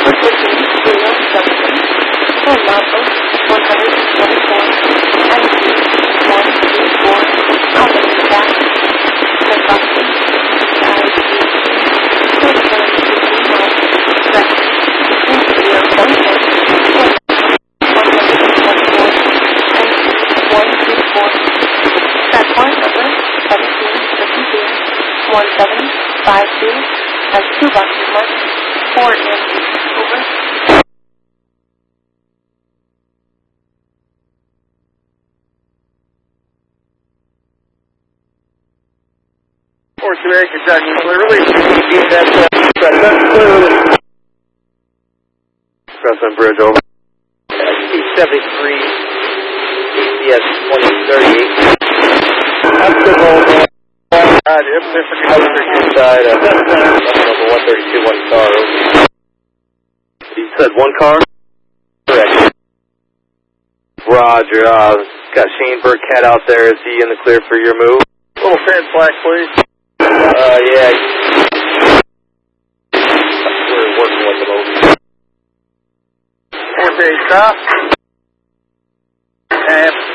That's 2 boxes marked. 4 in. Over. Force American John Nuclear, release that clearly. Cross on bridge, over. C-73, ACS 2038. That's good hold, man. Inside of number 132, one car, over. You said one car? Correct. Roger, got Shane Burkett out there. Is he in the clear for your move? Little fan flag, please. Yeah. We're working with them over. 4-8 stop. And